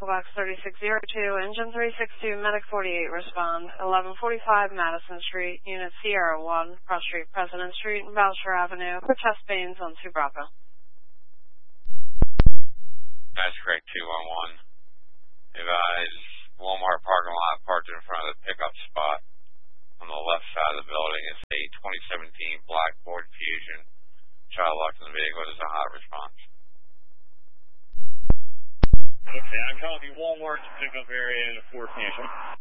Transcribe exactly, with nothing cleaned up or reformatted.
Box thirty-six oh two, Engine three six two, Medic forty-eight, respond. eleven forty-five Madison Street, Unit Sierra one, Cross Street, President Street, and Boucher Avenue, for chest pains on two Bravo. That's correct, two one one. Advise Walmart parking lot parked in front of the pickup spot on the left side of the building. It's a twenty seventeen Black Ford Fusion. Child locked in the vehicle. Is a hot response. Okay, I'm calling you Walmart pickup area in the Ford Fusion.